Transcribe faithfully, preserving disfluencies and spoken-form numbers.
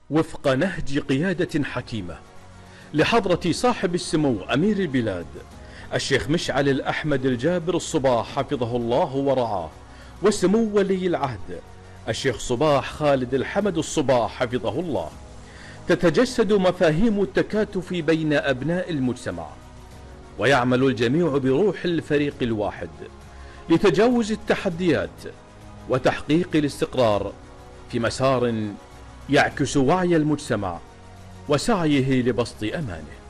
وفق نهج قيادة حكيمة لحضرة صاحب السمو أمير البلاد الشيخ مشعل الأحمد الجابر الصباح حفظه الله ورعاه، وسمو ولي العهد الشيخ صباح خالد الحمد الصباح حفظه الله، تتجسد مفاهيم التكاتف بين أبناء المجتمع، ويعمل الجميع بروح الفريق الواحد لتجاوز التحديات وتحقيق الاستقرار في مسار يعكس وعي المجتمع وسعيه لبسط أمانه.